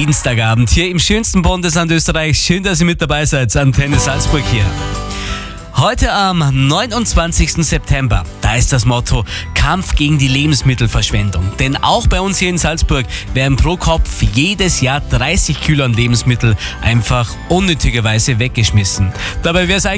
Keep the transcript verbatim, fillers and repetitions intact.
Dienstagabend hier im schönsten Bundesland Österreichs. Schön, dass ihr mit dabei seid. Antenne Salzburg hier. Heute am neunundzwanzigsten September, da ist das Motto Kampf gegen die Lebensmittelverschwendung. Denn auch bei uns hier in Salzburg werden pro Kopf jedes Jahr dreißig Kilo an Lebensmittel einfach unnötigerweise weggeschmissen. Dabei wäre es